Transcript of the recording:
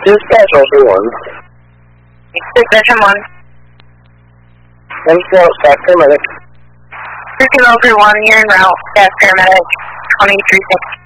Dispatch over 1. Dispatch 1. I'm still staff paramedic. Freaking over 1, you're en route, staff paramedic, 23 seconds.